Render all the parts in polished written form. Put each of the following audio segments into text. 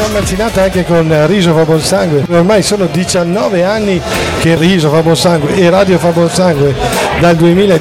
Mancinata anche con Riso fa buon sangue. Ormai sono 19 anni che Riso fa buon sangue e Radio fa buon sangue dal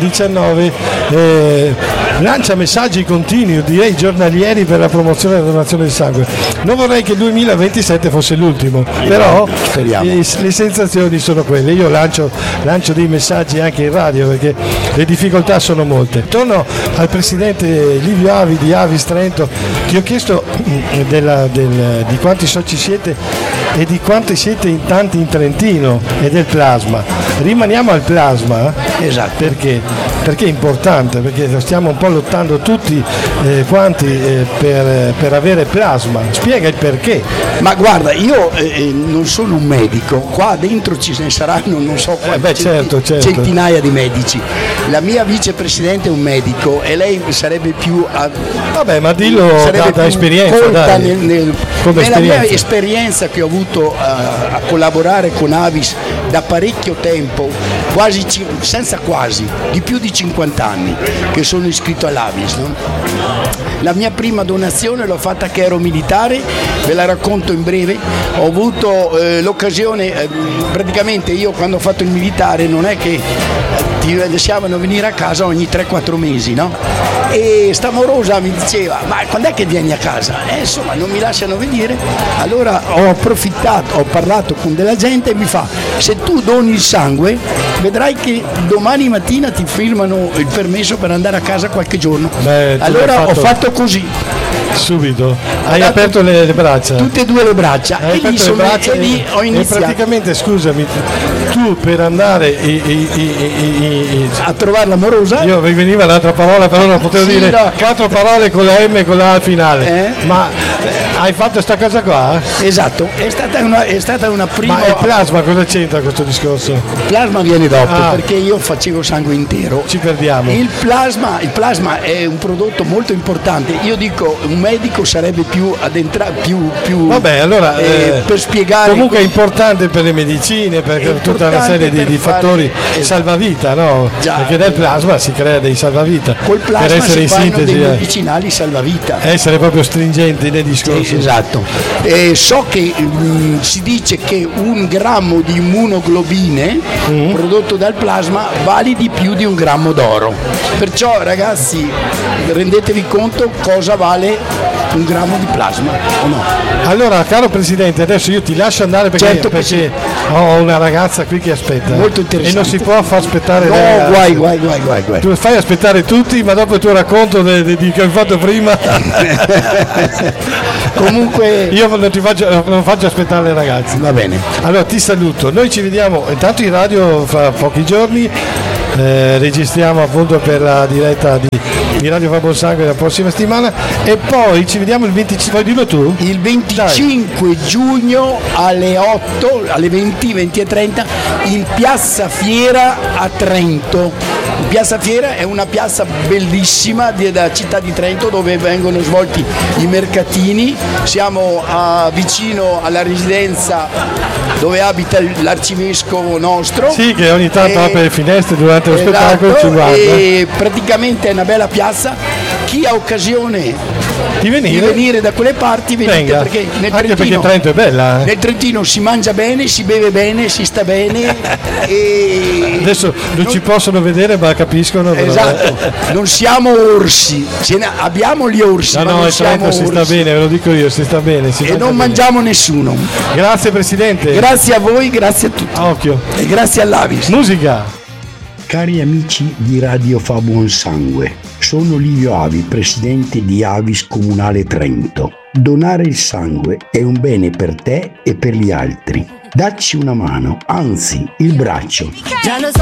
2019 lancia messaggi continui, direi giornalieri, per la promozione della donazione di sangue. Non vorrei che il 2027 fosse l'ultimo, però le sensazioni sono quelle. Io lancio dei messaggi anche in radio perché le difficoltà sono molte. Torno al presidente Livio Avi di Avis Trento. Ti ho chiesto di quanti soci siete e di quanti siete in tanti in Trentino e del plasma. Rimaniamo al plasma. Esatto. Perché è importante, perché stiamo un po' lottando tutti quanti per avere plasma. Spiega il perché. Ma guarda, io non sono un medico, qua dentro ci ne saranno non so quanti certo. centinaia di medici. La mia vicepresidente è un medico e lei sarebbe più vabbè, ma dillo da esperienza, dai. Nella mia esperienza che ho avuto a collaborare con Avis da parecchio tempo, di più di 50 anni che sono iscritto all'Avis, no? La mia prima donazione l'ho fatta che ero militare, ve la racconto in breve. Ho avuto l'occasione, praticamente io quando ho fatto il militare non è che ti lasciavano venire a casa ogni 3-4 mesi, no? E sta morosa mi diceva: ma quando è che vieni a casa? Insomma, non mi lasciano venire. Allora ho approfittato, ho parlato con della gente e mi fa: se tu doni il sangue vedrai che domani mattina ti firmano il permesso per andare a casa qualche giorno. Allora ho fatto così. Subito hai aperto le braccia, tutte e due le braccia, e lì ho iniziato. E praticamente, scusami, tu per andare a trovare l'amorosa, io mi veniva l'altra parola però non potevo dire 4 parole con la M e con la A al finale, ma hai fatto sta cosa qua? Esatto, è stata una prima. Ma il plasma cosa c'entra questo discorso? Il plasma viene dopo, perché io facevo sangue intero. Ci perdiamo. Il plasma è un prodotto molto importante. Io dico, un medico sarebbe più vabbè, allora per spiegare. Comunque è importante per le medicine, per tutta una serie di fattori salvavita, no? Già, perché dal plasma si crea dei salvavita. Col plasma per essere si in fanno sintesi, dei medicinali salvavita. Essere proprio stringenti nei discorsi. Esatto. So che si dice che 1 grammo di immunoglobine prodotto dal plasma vale di più di 1 grammo d'oro. Perciò, ragazzi, rendetevi conto cosa vale 1 grammo di plasma, o no? Allora, caro Presidente, adesso io ti lascio andare perché sì. Ho una ragazza qui che aspetta. Molto interessante. E non si può far aspettare. No, guai. Tu fai aspettare tutti, ma dopo il tuo racconto che hai fatto prima. Comunque io non faccio aspettare le ragazze. Va bene. Allora ti saluto. Noi ci vediamo intanto in radio fra pochi giorni. Registriamo appunto per la diretta di Radio fa buon sangue la prossima settimana e poi ci vediamo il 25, dillo tu. Il 25 giugno alle 8, alle 20:30 in Piazza Fiera a Trento. Piazza Fiera è una piazza bellissima della città di Trento dove vengono svolti i mercatini. Siamo vicino alla residenza dove abita l'arcivescovo nostro. Sì, che ogni tanto apre le finestre durante lo spettacolo, ci guarda. E praticamente è una bella piazza. Chi ha occasione di venire da quelle parti, venite, perché anche perché Trento è bella. Nel Trentino si mangia bene, si beve bene, si sta bene. E adesso non ci possono vedere, ma capiscono. Esatto, non siamo orsi, abbiamo gli orsi. No, non siamo orsi. Si sta bene, ve lo dico io, si sta bene. E non mangiamo nessuno. Grazie Presidente. Grazie a voi, grazie a tutti. Occhio. E grazie all'Avis. Musica. Cari amici di Radio Fa Buon Sangue, sono Livio Avi, presidente di Avis Comunale Trento. Donare il sangue è un bene per te e per gli altri. Dacci una mano, anzi il braccio.